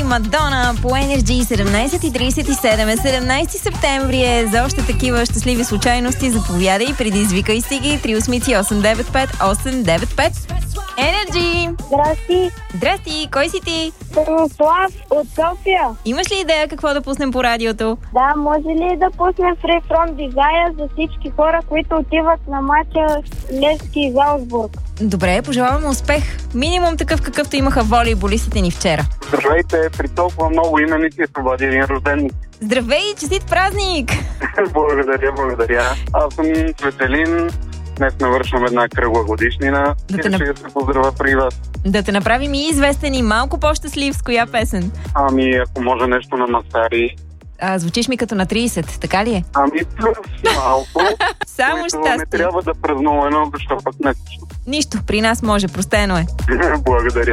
Мадона по Energy 17:37. 17 септември е. За още такива щастливи случайности заповядай и предизвикай си ги. 383-895-895. Energy! Здрасти, Здрасти, кой си ти? Слав от София. Имаш ли идея какво да пуснем по радиото? Да, може ли да пуснем Free From Desire за всички хора, които отиват на мача Левски и Залцбург? Добре, пожелаваме успех. Минимум такъв, какъвто имаха волейболистите ни вчера. Здравейте, при толкова много имени си обади един рожденник. Здравей, честит празник! Благодаря. Аз съм Светелин. Днес навършвам една кръгла годишнина. Ще се поздравя при вас. Да те направим и известен и малко по-щастлив с коя песен? Ако може нещо на Масари. Звучиш ми като на 30, така ли е? Плюс малко. Само щастие. Не трябва да празнува едно, защото пък не. Нищо, при нас може, простено е. Благодаря.